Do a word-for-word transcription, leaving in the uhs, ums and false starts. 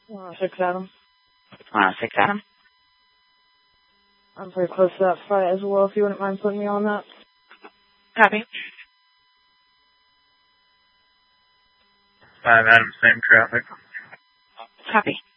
Uh, six Adam. Uh, six Adam. I'm pretty close to that fight as well, if you wouldn't mind putting me on that. Copy. Five Adam, same traffic. Copy.